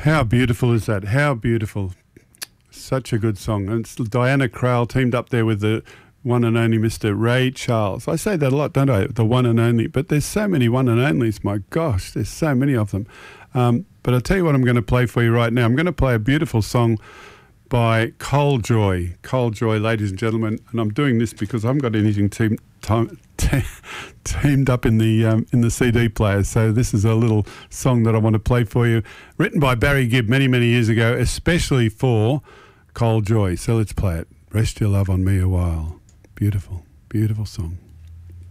How beautiful is that? How beautiful. Such a good song. And it's Diana Krall teamed up there with the one and only Mr. Ray Charles. I say that a lot, don't I? The one and only. But there's so many one and onlys. My gosh, there's so many of them. But I'll tell you what I'm going to play for you right now. I'm going to play a beautiful song by Cole Joy. Cole Joy, ladies and gentlemen. And I'm doing this because I haven't got anything teamed up in the CD player. So this is a little song that I want to play for you. Written by Barry Gibb many, many years ago, especially for Cole Joy. So let's play it. Rest your love on me a while. Beautiful, beautiful song.